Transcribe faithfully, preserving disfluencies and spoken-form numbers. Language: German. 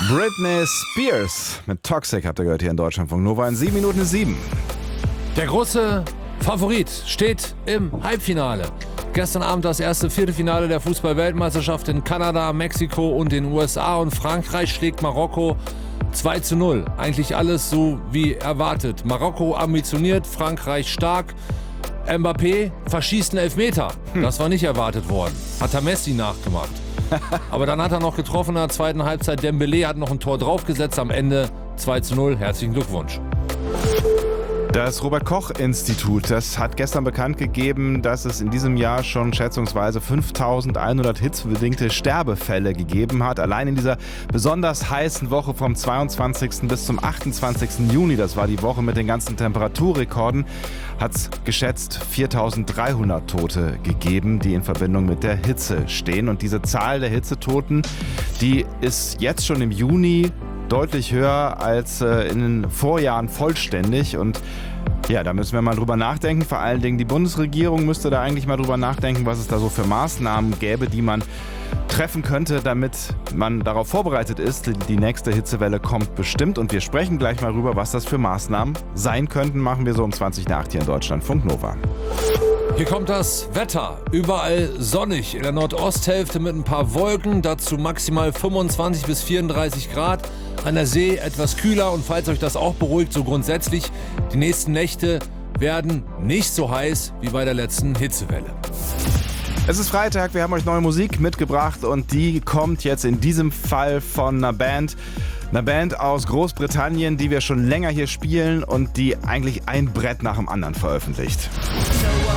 Britney Spears mit Toxic habt ihr gehört hier in Deutschlandfunk Nova in sieben Minuten sieben. Der große Favorit steht im Halbfinale. Gestern Abend das erste Viertelfinale der Fußball-Weltmeisterschaft in Kanada, Mexiko und den U S A, und Frankreich schlägt Marokko zwei zu null. Eigentlich alles so wie erwartet. Marokko ambitioniert, Frankreich stark. Mbappé verschießt einen Elfmeter. Hm. Das war nicht erwartet worden. Hat er Messi nachgemacht. Aber dann hat er noch getroffen in der zweiten Halbzeit. Dembélé hat noch ein Tor draufgesetzt. Am Ende zwei zu null. Herzlichen Glückwunsch. Das Robert-Koch-Institut, das hat gestern bekannt gegeben, dass es in diesem Jahr schon schätzungsweise fünftausendeinhundert hitzebedingte Sterbefälle gegeben hat. Allein in dieser besonders heißen Woche vom zweiundzwanzigsten bis zum achtundzwanzigsten Juni, das war die Woche mit den ganzen Temperaturrekorden, hat es geschätzt viertausenddreihundert Tote gegeben, die in Verbindung mit der Hitze stehen. Und diese Zahl der Hitzetoten, die ist jetzt schon im Juni deutlich höher als äh, in den Vorjahren vollständig. Und ja, da müssen wir mal drüber nachdenken. Vor allen Dingen die Bundesregierung müsste da eigentlich mal drüber nachdenken, was es da so für Maßnahmen gäbe, die man treffen könnte, damit man darauf vorbereitet ist. Die nächste Hitzewelle kommt bestimmt, und wir sprechen gleich mal drüber, was das für Maßnahmen sein könnten. Machen wir so um zwanzig nach acht hier in Deutschlandfunk Nova. Hier kommt das Wetter. Überall sonnig. In der Nordosthälfte mit ein paar Wolken. Dazu maximal fünfundzwanzig bis vierunddreißig Grad. An der See etwas kühler, und falls euch das auch beruhigt, so grundsätzlich, die nächsten Nächte werden nicht so heiß wie bei der letzten Hitzewelle. Es ist Freitag, wir haben euch neue Musik mitgebracht, und die kommt jetzt in diesem Fall von einer Band. Eine Band aus Großbritannien, die wir schon länger hier spielen und die eigentlich ein Brett nach dem anderen veröffentlicht.